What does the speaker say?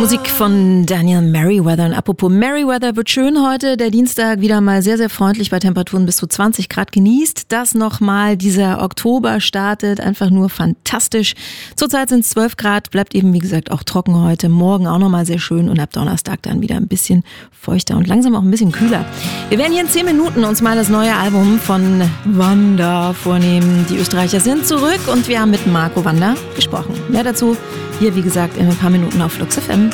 Musik von Daniel Merriweather. Und apropos Merriweather, wird schön heute. Der Dienstag wieder mal sehr, sehr freundlich bei Temperaturen bis zu 20 Grad. Genießt das nochmal. Dieser Oktober startet einfach nur fantastisch. Zurzeit sind es 12 Grad. Bleibt eben, wie gesagt, auch trocken heute. Morgen auch nochmal sehr schön. Und ab Donnerstag dann wieder ein bisschen feuchter und langsam auch ein bisschen kühler. Wir werden hier in 10 Minuten uns mal das neue Album von Wanda vornehmen. Die Österreicher sind zurück und wir haben mit Marco Wanda gesprochen. Mehr dazu hier, wie gesagt, in ein paar Minuten auf Flux FM.